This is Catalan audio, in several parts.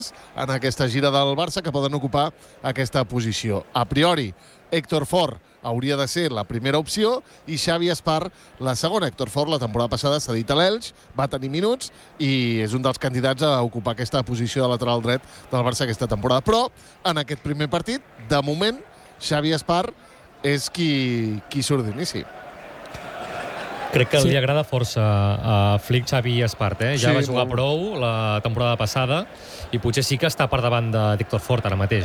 en aquesta gira del Barça que poden ocupar aquesta posició. A priori, Héctor Fort hauria de ser la primera opció i Xavi Espar la segona. Héctor Fort la temporada passada s'ha dit a l'Elx, va tenir minuts i és un dels candidats a ocupar aquesta posició de lateral dret del Barça aquesta temporada. Però en aquest primer partit, de moment, Xavi Espar és qui surt d'inici. Crec que li agrada força a Flick Xavi Espart, Ja va jugar prou la temporada passada i potser sí que està per davant d'Héctor Fort ara mateix,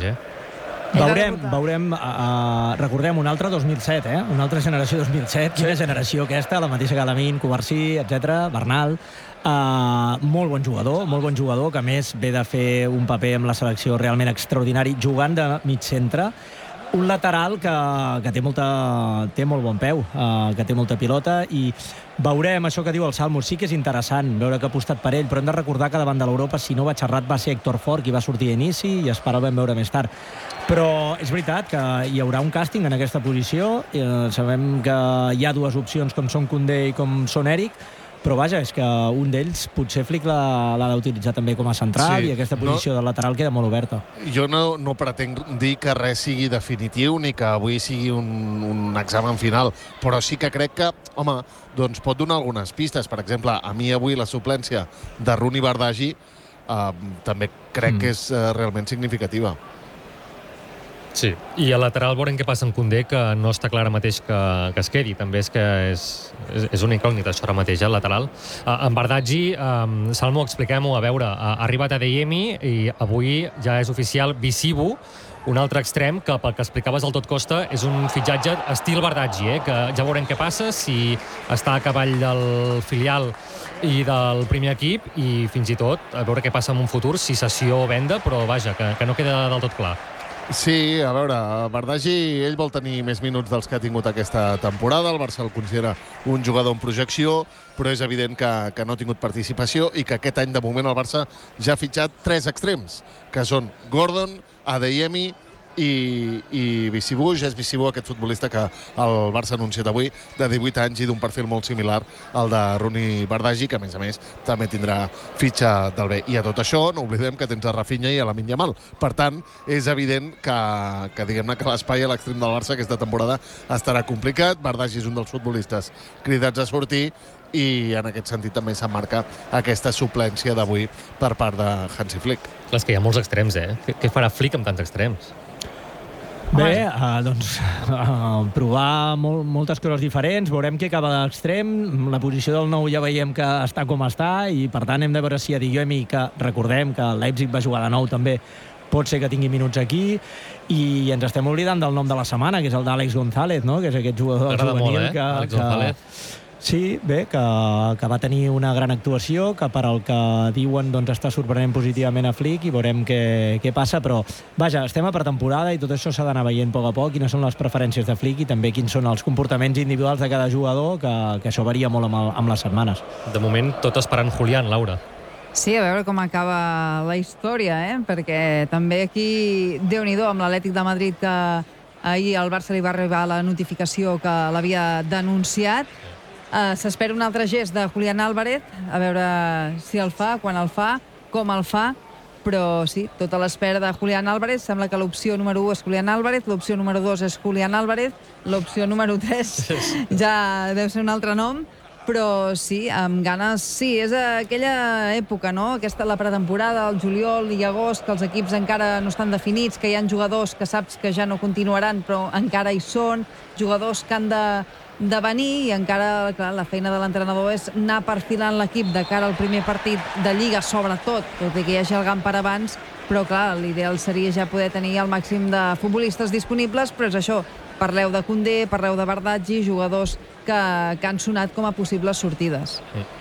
Veurem, recordem, un altre 2007, una altra generació 2007, quina generació aquesta, la mateixa que Lamine, Covarsí, etc, Bernal, molt bon jugador, que a més ve de fer un paper amb la selecció realment extraordinari, jugant de mig centre, un lateral que té molt bon peu, que té molta pilota, i veurem això que diu el Salmo. Sí que és interessant veure que ha apostat per ell, però hem de recordar que davant de l'Europa, si no vaig errat, va ser Héctor Fort qui va sortir d'inici i Espar el vam veure més tard. Però és veritat que hi haurà un càsting en aquesta posició. Sabem que hi ha dues opcions com són Koundé i com són Eric, però vaja, és que un d'ells potser Flick l'ha d'utilitzar també com a central, i aquesta posició de lateral queda molt oberta. Jo no pretenc dir que res sigui definitiu ni que avui sigui un examen final, però sí que crec que, home, doncs pot donar algunes pistes. Per exemple, a mi avui la suplència de Rooney Bardghji també crec que és realment significativa. Sí, i al lateral veurem què passa amb Koundé, que no està clar ara mateix que es quedi. També és una incògnita això ara mateix, el lateral. En Bardghji, Salmo, expliquem-ho, a veure, ha arribat a Adeyemi i avui ja és oficial Bissibu, un altre extrem que, pel que explicaves al Tot Costa, és un fitxatge estil Bardghji, que ja veurem què passa, si està a cavall del filial i del primer equip, i fins i tot a veure què passa en un futur, si cessió o venda, però vaja, que no queda del tot clar. Sí, a veure, Bardghji, ell vol tenir més minuts dels que ha tingut aquesta temporada. El Barça el considera un jugador en projecció, però és evident que no ha tingut participació i que aquest any, de moment, el Barça ja ha fitxat 3 extrems, que són Gordon, Adeyemi i Bissibu. Ja és Bissibu, aquest futbolista que el Barça ha anunciat avui, de 18 anys i d'un perfil molt similar al de Rooney Bardghji, que a més també tindrà fitxa del B. I a tot això no oblidem que tens a Rafinha i a Lamine Yamal. Per tant, és evident que diguem-ne que l'espai a l'extrem del Barça aquesta temporada estarà complicat. Bardghji és un dels futbolistes cridats a sortir i en aquest sentit també s'emmarca aquesta suplència d'avui per part de Hansi Flick. Clar, és que hi ha molts extrems, Què farà Flick amb tants extrems? Bé, doncs provar moltes coses diferents, veurem què acaba d'extrem. La posició del nou ja veiem que està com està i per tant hem de veure si Adeyemi, que recordem que el Leipzig va jugar de nou també, pot ser que tingui minuts aquí, i ens estem oblidant del nom de la setmana, que és el d'Àlex González, no? Que és aquest jugador juvenil que Àlex González. Sí, bé, que va tenir una gran actuació, que per al que diuen doncs està sorprenent positivament a Flick, i veurem què passa, però vaja, estem a pretemporada i tot això s'ha d'anar veient a poc a poc, quines són les preferències de Flick i també quins són els comportaments individuals de cada jugador, que això varia molt amb les setmanes. De moment, tot esperant Julián, Laura. Sí, a veure com acaba la història, perquè també aquí, Déu-n'hi-do, amb l'Atlètic de Madrid, que ahir al Barça li va arribar la notificació que l'havia denunciat. S'espera un altre gest de Julián Álvarez, a veure si el fa, quan el fa, com el fa, però sí, tota l'espera de Julián Álvarez. Sembla que l'opció número 1 és Julián Álvarez, l'opció número 2 és Julián Álvarez, l'opció número 3 ja deu ser un altre nom, però sí, amb ganes. Sí, és aquella època, no? La pretemporada, el juliol i agost, que els equips encara no estan definits, que hi ha jugadors que saps que ja no continuaran, però encara hi són, jugadors que han de venir, i encara, clar, la feina de l'entrenador és anar perfilant l'equip de cara al primer partit de Lliga, sobretot, tot i que hi hagi el GAM per abans, però clar, l'ideal seria ja poder tenir el màxim de futbolistes disponibles, però és això, parleu de Koundé, parleu de Bardghji, jugadors que han sonat com a possibles sortides.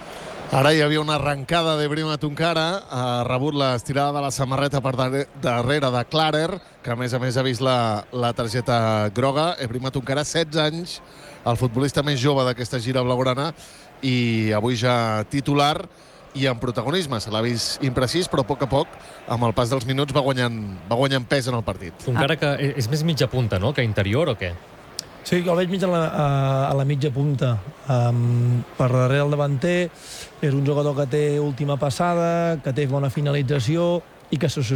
Ara hi havia una arrencada d'Ebrima Tunkara, ha rebut l'estirada de la samarreta per darrere de Clarer, que a més ha vist la targeta groga. Ebrima Tunkara, 16 anys, el futbolista més jove d'aquesta gira blaugrana, i avui ja titular i en protagonisme. Se l'ha vist imprecís, però a poc, amb el pas dels minuts, va guanyant pes en el partit. Tunkara, que és més mitja punta, no?, que interior, o què? Sí, jo el veig mig a la mitja punta. Per darrere el davanter és un jugador que té última passada, que té bona finalització, i que